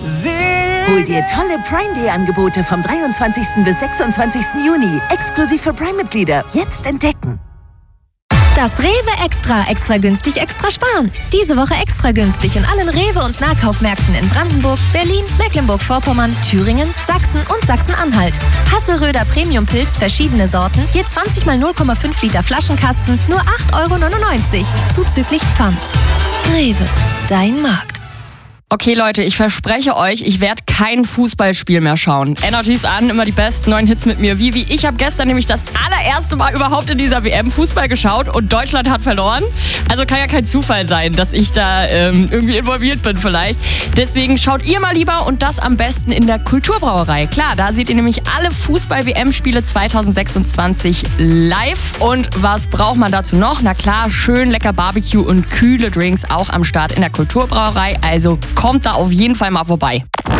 Hol dir tolle Prime Day Angebote vom 23. bis 26. Juni. Exklusiv für Prime-Mitglieder. Jetzt entdecken. Das Rewe Extra günstig, extra sparen. Diese Woche extra günstig in allen Rewe- und Nahkaufmärkten in Brandenburg, Berlin, Mecklenburg-Vorpommern, Thüringen, Sachsen und Sachsen-Anhalt. Hasseröder Premium-Pilz, verschiedene Sorten, je 20 mal 0,5 Liter Flaschenkasten, nur 8,99 €, zuzüglich Pfand. Rewe, dein Markt. Okay, Leute, ich verspreche euch, ich werde kein Fußballspiel mehr schauen. Energies an, immer die besten neuen Hits mit mir. Vivi, ich habe gestern nämlich das allererste Mal überhaupt in dieser WM Fußball geschaut und Deutschland hat verloren. Also kann ja kein Zufall sein, dass ich da irgendwie involviert bin vielleicht. Deswegen schaut ihr mal lieber und das am besten in der Kulturbrauerei. Klar, da seht ihr nämlich alle Fußball-WM-Spiele 2026 live. Und was braucht man dazu noch? Na klar, schön lecker Barbecue und kühle Drinks auch am Start in der Kulturbrauerei. Also kommt da auf jeden Fall mal vorbei.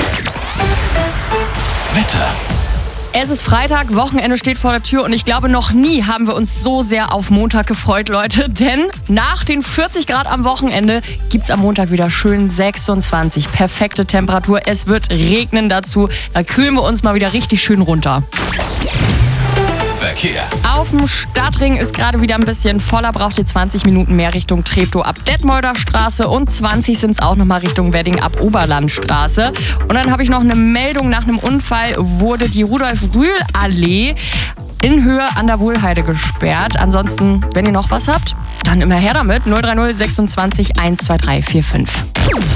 Wetter. Es ist Freitag, Wochenende steht vor der Tür und ich glaube, noch nie haben wir uns so sehr auf Montag gefreut, Leute. Denn nach den 40 Grad am Wochenende gibt's am Montag wieder schön 26. Perfekte Temperatur. Es wird regnen dazu. Da kühlen wir uns mal wieder richtig schön runter. Verkehr. Auf dem Stadtring ist gerade wieder ein bisschen voller, braucht ihr 20 Minuten mehr Richtung Treptow ab Detmolder Straße und 20 sind es auch nochmal Richtung Wedding ab-Oberlandstraße. Und dann habe ich noch eine Meldung, nach einem Unfall wurde die Rudolf-Rühl-Allee in Höhe an der Wohlheide gesperrt. Ansonsten, wenn ihr noch was habt, dann immer her damit. 030 26 123 45.